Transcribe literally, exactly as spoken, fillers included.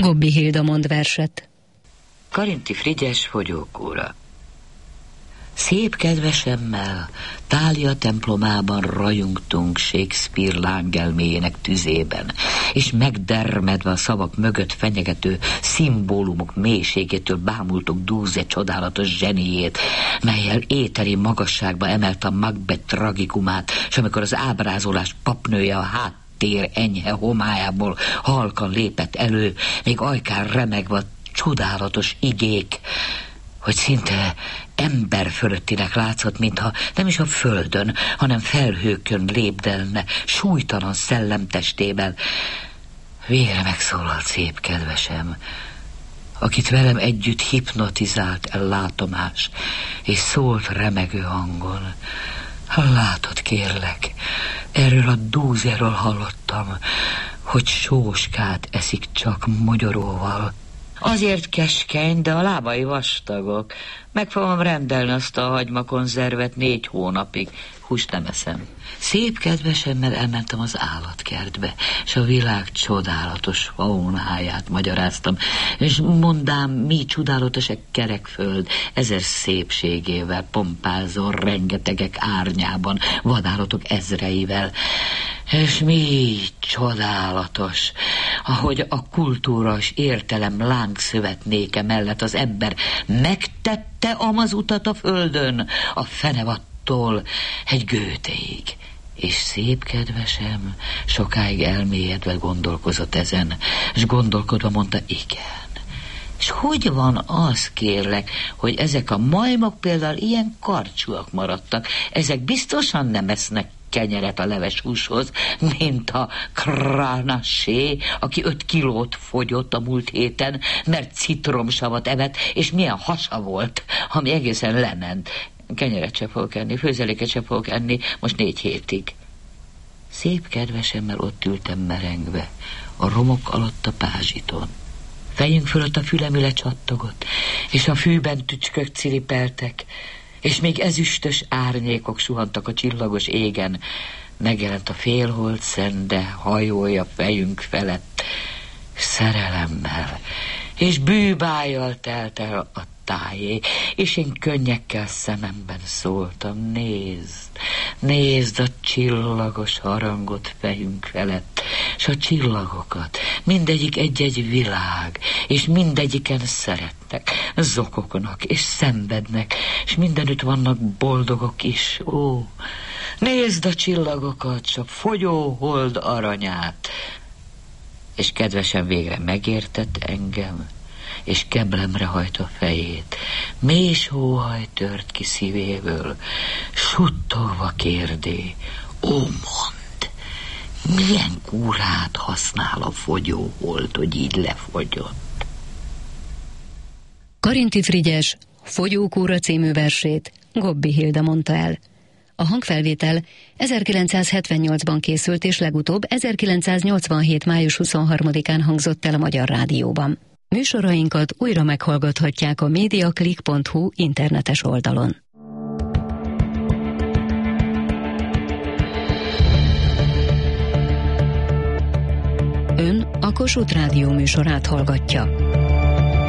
Gobbi Hilda mond verset. Karinti Frigyes fogyókúra. Szép kedvesemmel Thália templomában rajongtunk Shakespeare lángelméjének tüzében, és megdermedve a szavak mögött fenyegető szimbólumok mélységétől bámultuk Dúze csodálatos zseniét, mellyel éteri magasságba emelte a Macbeth tragikumát, és amikor az ábrázolás papnője a hát tér enyhe homályából halkan lépett elő, még ajkán remegve a csodálatos igék, hogy szinte ember fölöttinek látszott, mintha nem is a földön, hanem felhőkön lépdelne, súlytalan szellemtestével. Végre megszólalt szép kedvesem, akit velem együtt hipnotizált el látomás, és szólt remegő hangon. Látod, kérlek, erről a Dúzéről hallottam, hogy sóskát eszik csak mogyoróval. Azért keskeny, de a lábai vastagok. Meg fogom rendelni azt a hagymakonzervet négy hónapig. Húst nem eszem. Szép kedvesemmel elmentem az állatkertbe, és a világ csodálatos faunáját magyaráztam, és mondám, mi csodálatos egy kerekföld, ezer szépségével pompázol, rengetegek árnyában, vadállatok ezreivel, és mi csodálatos, ahogy a kultúra és értelem lángszövetnéke mellett az ember megtette amaz utat a földön, a fenevattól egy Goetheig. És szép kedvesem sokáig elmélyedve gondolkozott ezen, és gondolkodva mondta, igen. És hogy van az, kérlek, hogy ezek a majmok például ilyen karcsúak maradtak? Ezek biztosan nem esznek kenyeret a leves húshoz, mint a Kránasé, aki öt kilót fogyott a múlt héten, mert citromsavat evett, és milyen hasa volt, ami egészen lement. Kenyeret se fogok enni, főzeléket se fogok enni, most négy hétig. Szép kedvesemmel ott ültem merengve, a romok alatt a pázsiton. Fejünk fölött a fülemüle csattogott, és a fűben tücskök ciripeltek, és még ezüstös árnyékok suhantak a csillagos égen. Megjelent a félhold szende hajója fejünk felett, szerelemmel, és bűbájjal telt el a tájé, és én könnyekkel szememben szóltam, nézd, nézd a csillagos harangot fejünk felett, s a csillagokat, mindegyik egy-egy világ, és mindegyiken szeretnek, zokognak, és szenvednek, és mindenütt vannak boldogok is. Ó, nézd a csillagokat, s a fogyó hold aranyát. És kedvesen végre megértett engem, és keblemre hajt a fejét. Mély sóhaj tört ki szívéből, suttogva kérdé, ó, mondd, milyen kúrát használ a fogyóhold, hogy így lefogyott? Karinti Frigyes Fogyókúra című versét Gobbi Hilda mondta el. A hangfelvétel ezerkilencszázhetvennyolcban készült, és legutóbb ezerkilencszáznyolcvanhét. május huszonharmadikán hangzott el a Magyar Rádióban. Műsorainkat újra meghallgathatják a mediaclick pont hu internetes oldalon. Ön a Kossuth Rádió műsorát hallgatja.